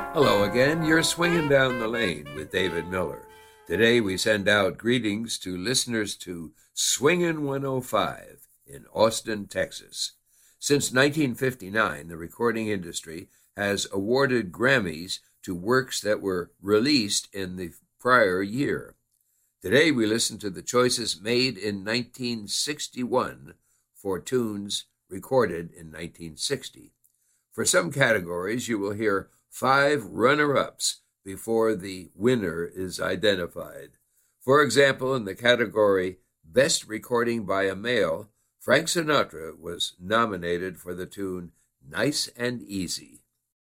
Hello again. You're swinging down the lane with David Miller. Today we send out greetings to listeners to Swingin' 105 in Austin, Texas. Since 1959, the recording industry has awarded Grammys to works that were released in the prior year. Today we listen to the choices made in 1961 for tunes recorded in 1960. For some categories, you will hear 5 runner-ups before the winner is identified. For example, in the category Best Recording by a Male, Frank Sinatra was nominated for the tune Nice and Easy.